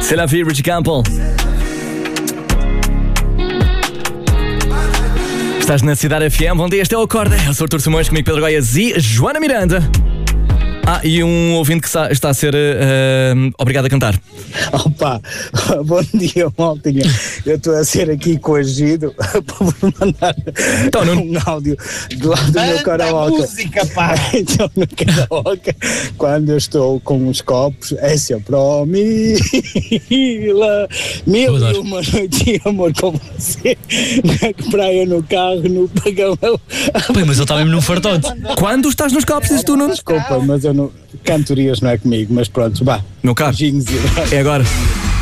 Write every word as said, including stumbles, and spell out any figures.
C'est la vie, Richie Campbell. Estás na Cidade F M, bom dia, este é o Acorda. Eu sou o Artur Simões, comigo Pedro Goiás e Joana Miranda. Ah, e um ouvinte que está, está a ser uh, obrigado a cantar. Opa, bom dia, maltinha. Eu estou a ser aqui coagido para mandar então, não... um áudio do lado do meu karaoke. Música, pá. Então, no karaoke, quando eu estou com os copos, é sempre ó Mila, mil e uma noite de amor com você, na praia, no carro, no pagamão. Pai, mas ele está mesmo num fartote. Quando estás nos copos, dizes tu, não? Desculpa, mas eu não. Cantorias não é comigo, mas pronto, vá. Meu caro, é agora.